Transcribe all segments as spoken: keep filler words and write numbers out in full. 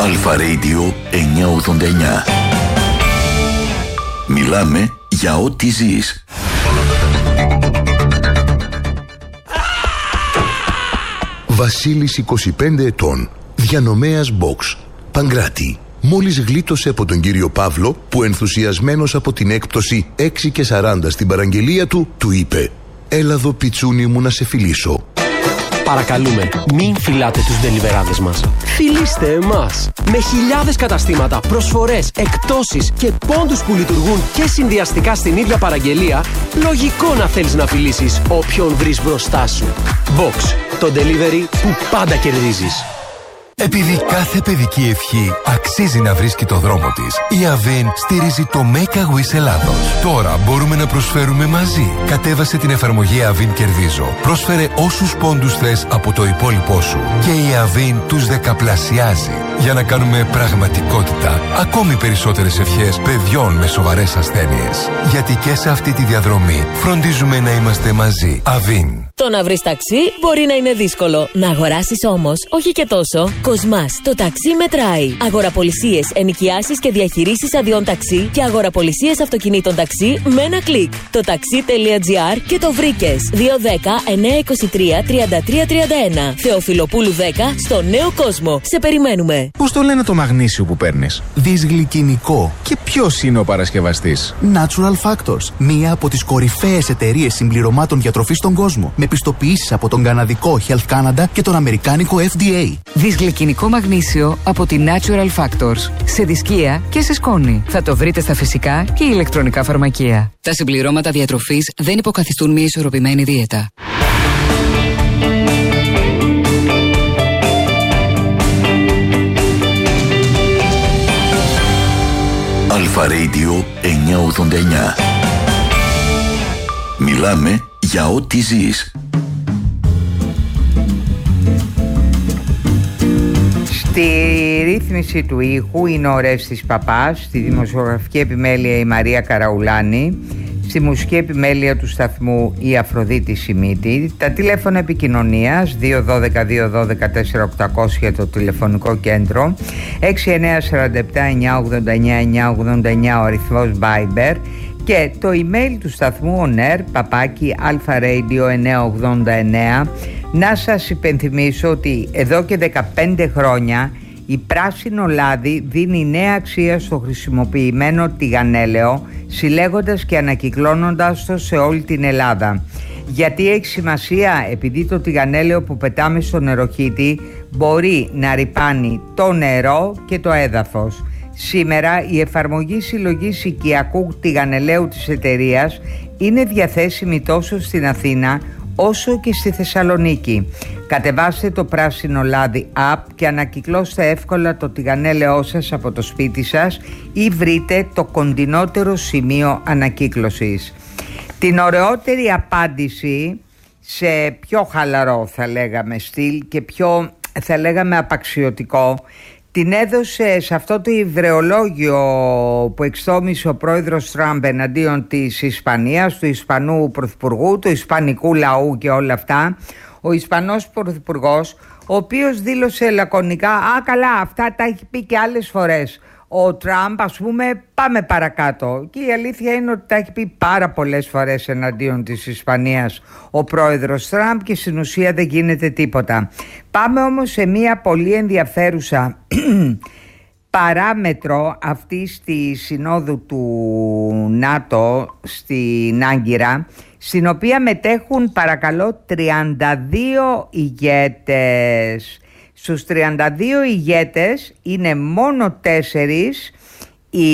Αλφα Radio εννιακόσια ογδόντα εννιά. Μιλάμε για ό,τι ζεις. Βασίλης, είκοσι πέντε ετών, διανομέας box, Παγκράτη. Μόλις γλίτωσε από τον κύριο Παύλο, που ενθουσιασμένος από την έκπτωση έξι και σαράντα στην παραγγελία του, του είπε: «Έλα εδώ, πιτσούνι μου, να σε φιλήσω». Παρακαλούμε, μην φυλάτε τους ντελιβεράδες μας. Φιλήστε εμάς. Με χιλιάδες καταστήματα, προσφορές, εκπτώσεις και πόντους που λειτουργούν και συνδυαστικά στην ίδια παραγγελία, λογικό να θέλεις να φιλήσεις όποιον βρεις μπροστά σου. Box, το delivery που πάντα κερδίζεις. Επειδή κάθε παιδική ευχή αξίζει να βρίσκει το δρόμο της, η Avin στηρίζει το Make a Wish Ελλάδος. Τώρα μπορούμε να προσφέρουμε μαζί. Κατέβασε την εφαρμογή Avin Κερδίζω. Πρόσφερε όσους πόντους θες από το υπόλοιπό σου και η Avin τους δεκαπλασιάζει για να κάνουμε πραγματικότητα ακόμη περισσότερες ευχές παιδιών με σοβαρές ασθένειες. Γιατί και σε αυτή τη διαδρομή φροντίζουμε να είμαστε μαζί. Avin. Το να βρεις ταξί μπορεί να είναι δύσκολο. Να αγοράσεις όμως όχι και τόσο. Κοσμάς, το ταξί μετράει. Αγοραπολισίες, ενοικιάσεις και διαχειρήσεις αδειών ταξί και αγοραπολισίες αυτοκινήτων ταξί με ένα κλικ. Το ταξί.gr και το βρήκες. δύο δέκα εννιακόσια είκοσι τρία τριάντα τρία τριάντα ένα. Θεοφιλοπούλου δέκα στο Νέο Κόσμο. Σε περιμένουμε. Πώς το λένε το μαγνήσιο που παίρνεις? Δυσγλυκινικό. Και ποιος είναι ο παρασκευαστής? Natural Factors. Μία από τις κορυφαίες εταιρείες συμπληρωμάτων διατροφής στον κόσμο. Με πιστοποιήσεις από τον καναδικό Health Canada και τον αμερικάνικο F D A. Δυσγλυκινικό μαγνήσιο από τη Natural Factors. Σε δισκία και σε σκόνη. Θα το βρείτε στα φυσικά και ηλεκτρονικά φαρμακεία. Τα συμπληρώματα διατροφής δεν υποκαθιστούν μια ισορροπημένη δίαιτα. Αλφα Radio εννιακόσια ογδόντα εννιά. Μιλάμε για ό,τι ζεις. Στη ρύθμιση του ήχου είναι ο Ορέστης Παπάς, στη δημοσιογραφική επιμέλεια η Μαρία Καραουλάνη, στη μουσική επιμέλεια του σταθμού η Αφροδίτη Σιμίτη. Τα τηλέφωνα επικοινωνίας δύο ένα δύο δύο ένα δύο τέσσερα οκτακόσια το τηλεφωνικό κέντρο, έξι εννιά τέσσερα επτά εννιακόσια ογδόντα εννιά εννιακόσια ογδόντα εννιά ο αριθμός Viber και το email του σταθμού onair παπάκι αλφαραdio εννιακόσια ογδόντα εννέα. Να σας υπενθυμίσω ότι εδώ και δεκαπέντε χρόνια η Πράσινο Λάδι δίνει νέα αξία στο χρησιμοποιημένο τηγανέλαιο, συλλέγοντας και ανακυκλώνοντας το σε όλη την Ελλάδα. Γιατί έχει σημασία? Επειδή το τηγανέλαιο που πετάμε στο νεροχύτη μπορεί να ρυπάνει το νερό και το έδαφος. Σήμερα η εφαρμογή συλλογής οικιακού τηγανελαίου της εταιρείας είναι διαθέσιμη τόσο στην Αθήνα όσο και στη Θεσσαλονίκη. Κατεβάστε το Πράσινο Λάδι app και ανακυκλώστε εύκολα το τηγανέλαιό σας από το σπίτι σας ή βρείτε το κοντινότερο σημείο ανακύκλωσης. Την ωραιότερη απάντηση σε πιο χαλαρό θα λέγαμε στυλ και πιο θα λέγαμε απαξιωτικό την έδωσε σε αυτό το υβρεολόγιο που εξτόμησε ο πρόεδρος Τραμπ εναντίον της Ισπανίας, του Ισπανού πρωθυπουργού, του Ισπανικού λαού και όλα αυτά, ο Ισπανός πρωθυπουργός, ο οποίος δήλωσε λακωνικά «Α, καλά, αυτά τα έχει πει και άλλες φορές ο Τραμπ, ας πούμε, πάμε παρακάτω». Και η αλήθεια είναι ότι τα έχει πει πάρα πολλές φορές εναντίον της Ισπανίας ο πρόεδρος Τραμπ και στην ουσία δεν γίνεται τίποτα. Πάμε όμως σε μια πολύ ενδιαφέρουσα παράμετρο αυτής της συνόδου του ΝΑΤΟ στην Άγκυρα, στην οποία μετέχουν παρακαλώ τριάντα δύο ηγέτες. Στους τριάντα δύο ηγέτες είναι μόνο τέσσερις οι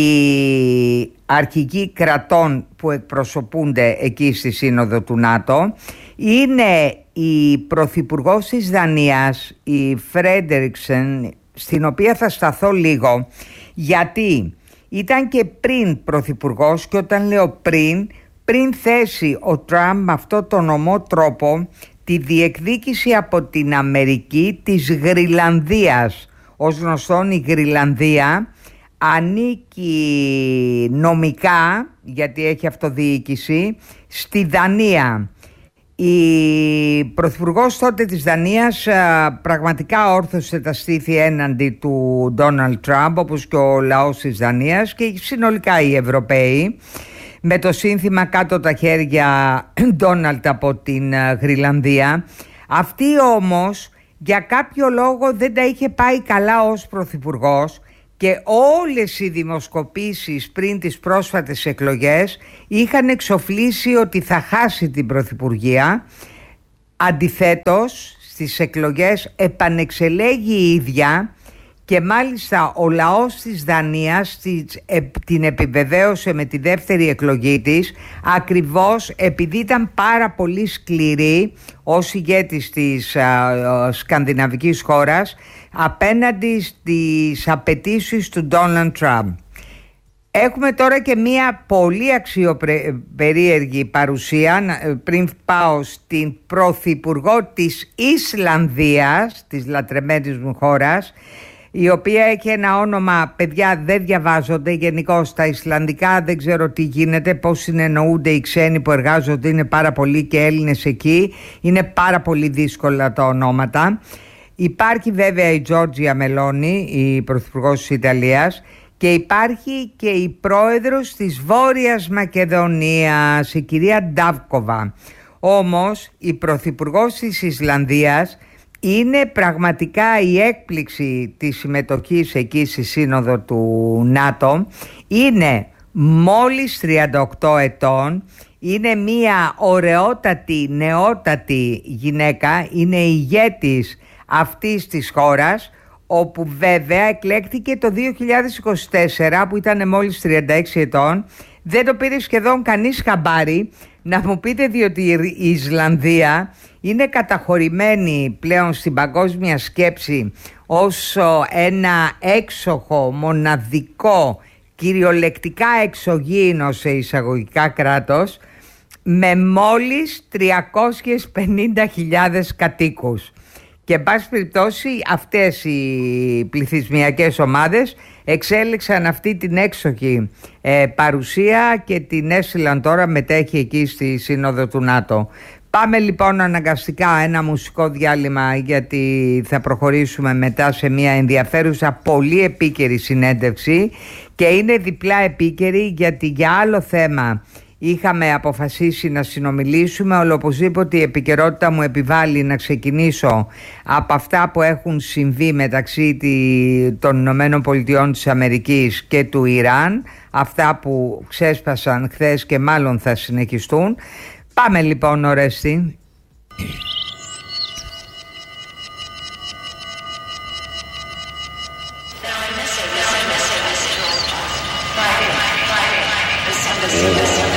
αρχηγοί κρατών που εκπροσωπούνται εκεί στη Σύνοδο του ΝΑΤΟ. Είναι η πρωθυπουργός της Δανίας, η Φρέντερικσεν, στην οποία θα σταθώ λίγο, γιατί ήταν και πριν πρωθυπουργός και όταν λέω πριν, πριν θέσει ο Τραμπ με αυτό τον ομό τρόπο τη διεκδίκηση από την Αμερική της Γρυλανδίας. Ως γνωστόν η Γρυλανδία ανήκει νομικά, γιατί έχει αυτοδιοίκηση, στη Δανία. Η πρωθυπουργός τότε της Δανίας πραγματικά όρθωσε τα στήθη έναντι του Ντόναλντ Τραμπ, όπως και ο λαός της Δανίας και συνολικά οι Ευρωπαίοι, με το σύνθημα «Κάτω τα χέρια Ντόναλντ» από την Γρυλανδία. Αυτή όμως για κάποιο λόγο δεν τα είχε πάει καλά ως πρωθυπουργός και όλες οι δημοσκοπήσεις πριν τις πρόσφατες εκλογές είχαν εξοφλήσει ότι θα χάσει την πρωθυπουργία. Αντιθέτως, στις εκλογές επανεξελέγει η ίδια και μάλιστα ο λαός της Δανίας την επιβεβαίωσε με τη δεύτερη εκλογή της, ακριβώς επειδή ήταν πάρα πολύ σκληρή ως ηγέτης της α, σκανδιναβικής χώρας απέναντι στις απαιτήσεις του Ντόναλντ Τραμπ. Έχουμε τώρα και μία πολύ αξιοπερίεργη παρουσία, πριν πάω στην πρωθυπουργό της Ισλανδίας, της λατρεμένης μου χώρας, η οποία έχει ένα όνομα, παιδιά, δεν διαβάζονται γενικώς τα Ισλανδικά, δεν ξέρω τι γίνεται, πώς συνεννοούνται οι ξένοι που εργάζονται, είναι πάρα πολλοί και Έλληνες εκεί, είναι πάρα πολύ δύσκολα τα ονόματα. Υπάρχει βέβαια η Τζόρτζια Μελόνι, η πρωθυπουργός της Ιταλίας, και υπάρχει και η πρόεδρος της Βόρειας Μακεδονίας, η κυρία Ντάβκοβα. Όμως η πρωθυπουργός της Ισλανδίας είναι πραγματικά η έκπληξη της συμμετοχής εκεί στη σύνοδο του ΝΑΤΟ. Είναι μόλις τριάντα οκτώ ετών, είναι μια ωραιότατη νεότατη γυναίκα, είναι ηγέτης αυτής της χώρας, όπου βέβαια εκλέχθηκε το δύο χιλιάδες είκοσι τέσσερα που ήταν μόλις τριάντα έξι ετών. Δεν το πήρε σχεδόν κανείς χαμπάρι. Να μου πείτε, διότι η Ισλανδία είναι καταχωρημένη πλέον στην παγκόσμια σκέψη ως ένα έξοχο, μοναδικό, κυριολεκτικά εξωγήινο σε εισαγωγικά κράτος, με μόλις τριακόσιες πενήντα χιλιάδες κατοίκους. Και εν πάση περιπτώσει αυτές οι πληθυσμιακές ομάδες εξέλιξαν αυτή την έξοχη ε, παρουσία και την έστειλαν τώρα, μετέχει εκεί στη Σύνοδο του ΝΑΤΟ. Πάμε λοιπόν αναγκαστικά ένα μουσικό διάλειμμα, γιατί θα προχωρήσουμε μετά σε μια ενδιαφέρουσα, πολύ επίκαιρη συνέντευξη, και είναι διπλά επίκαιρη γιατί για άλλο θέμα είχαμε αποφασίσει να συνομιλήσουμε, αλλά οπωσδήποτε η επικαιρότητα μου επιβάλλει να ξεκινήσω από αυτά που έχουν συμβεί μεταξύ των Ηνωμένων Πολιτειών της Αμερικής και του Ιράν, αυτά που ξέσπασαν χθες και μάλλον θα συνεχιστούν. Πάμε λοιπόν, Ορέστη. Yeah.